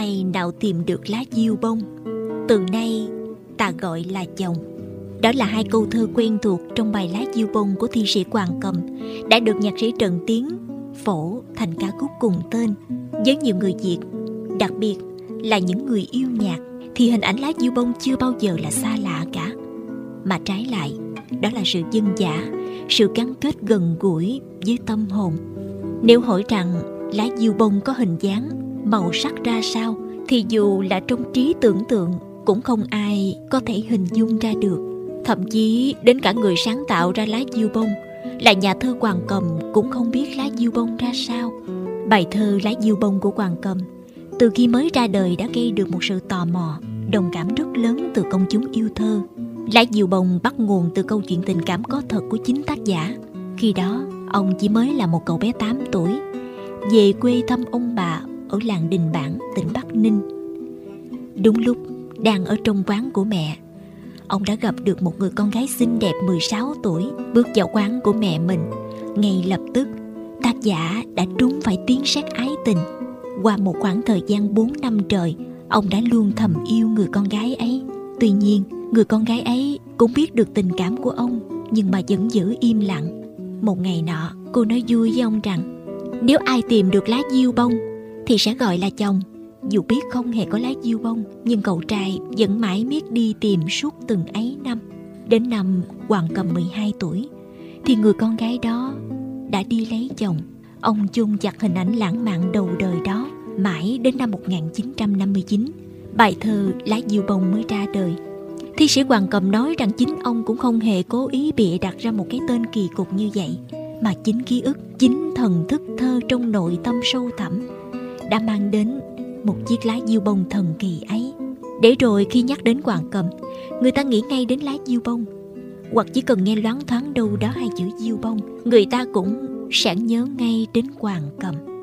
ai nào tìm được lá diêu bông, từ nay ta gọi là chồng. Đó là hai câu thơ quen thuộc trong bài Lá diêu bông của thi sĩ Hoàng Cầm, đã được nhạc sĩ Trần Tiến phổ thành ca khúc cùng tên. Với nhiều người Việt, đặc biệt là những người yêu nhạc, thì hình ảnh lá diêu bông chưa bao giờ là xa lạ cả. Mà trái lại, đó là sự dân dã, sự gắn kết gần gũi với tâm hồn. Nếu hỏi rằng lá diêu bông có hình dáng, màu sắc ra sao, thì dù là trong trí tưởng tượng cũng không ai có thể hình dung ra được. Thậm chí đến cả người sáng tạo ra lá diêu bông là nhà thơ Hoàng Cầm cũng không biết lá diêu bông ra sao. Bài thơ Lá diêu bông của Hoàng Cầm từ khi mới ra đời đã gây được một sự tò mò, đồng cảm rất lớn từ công chúng yêu thơ. Lá diêu bông bắt nguồn từ câu chuyện tình cảm có thật của chính tác giả. Khi đó, ông chỉ mới là một cậu bé 8 tuổi, về quê thăm ông bà ở làng Đình Bản, tỉnh Bắc Ninh. Đúng lúc đang ở trong quán của mẹ, ông đã gặp được một người con gái xinh đẹp 16 tuổi bước vào quán của mẹ mình. Ngay lập tức, tác giả đã trúng phải tiếng sét ái tình. Qua một khoảng thời gian 4 năm trời, ông đã luôn thầm yêu người con gái ấy. Tuy nhiên, người con gái ấy cũng biết được tình cảm của ông, nhưng mà vẫn giữ im lặng. Một ngày nọ, cô nói vui với ông rằng nếu ai tìm được lá diêu bông thì sẽ gọi là chồng. Dù biết không hề có lá diêu bông, nhưng cậu trai vẫn mãi miết đi tìm suốt từng ấy năm. Đến năm Hoàng Cầm 12 tuổi thì người con gái đó đã đi lấy chồng. Ông chôn chặt hình ảnh lãng mạn đầu đời đó mãi đến năm 1959, bài thơ Lá diêu bông mới ra đời. Thi sĩ Hoàng Cầm nói rằng chính ông cũng không hề cố ý bịa đặt ra một cái tên kỳ cục như vậy, mà chính ký ức, chính thần thức thơ trong nội tâm sâu thẳm đã mang đến một chiếc lá diêu bông thần kỳ ấy. Để rồi khi nhắc đến Hoàng Cầm, người ta nghĩ ngay đến lá diêu bông, hoặc chỉ cần nghe loáng thoáng đâu đó hai chữ diêu bông, người ta cũng sẽ nhớ ngay đến Hoàng Cầm.